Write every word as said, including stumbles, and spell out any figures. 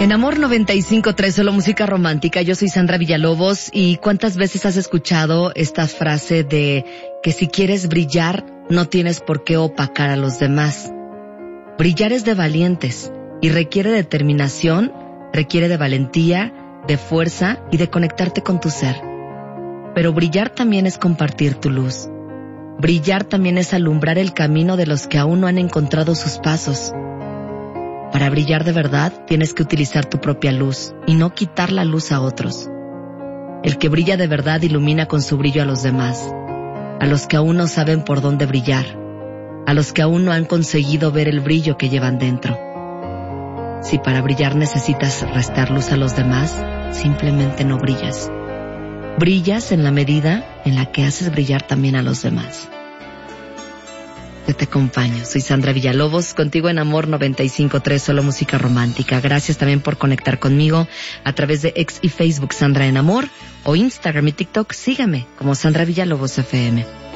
En Amor noventa y cinco punto tres, solo música romántica. Yo soy Sandra Villalobos. ¿Y cuántas veces has escuchado esta frase de que si quieres brillar, no tienes por qué opacar a los demás? Brillar es de valientes y requiere determinación, requiere de valentía, de fuerza y de conectarte con tu ser. Pero brillar también es compartir tu luz. Brillar también es alumbrar el camino de los que aún no han encontrado sus pasos. Para brillar de verdad, tienes que utilizar tu propia luz y no quitar la luz a otros. El que brilla de verdad ilumina con su brillo a los demás, a los que aún no saben por dónde brillar, a los que aún no han conseguido ver el brillo que llevan dentro. Si para brillar necesitas restar luz a los demás, simplemente no brillas. Brillas en la medida en la que haces brillar también a los demás. Yo te acompaño. Soy Sandra Villalobos, contigo en Amor noventa y cinco punto tres, solo música romántica. Gracias también por conectar conmigo a través de X y Facebook Sandra en Amor, o Instagram y TikTok. Sígame como Sandra Villalobos F M.